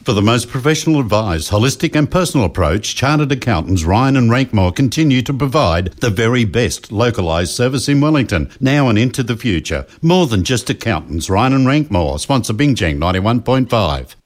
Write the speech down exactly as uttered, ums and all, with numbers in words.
For the most professional advised, holistic and personal approach, Chartered Accountants Ryan and Rankmore continue to provide the very best localised service in Wellington, now and into the future. More than just accountants, Ryan and Rankmore, sponsor Bingjang ninety-one point five.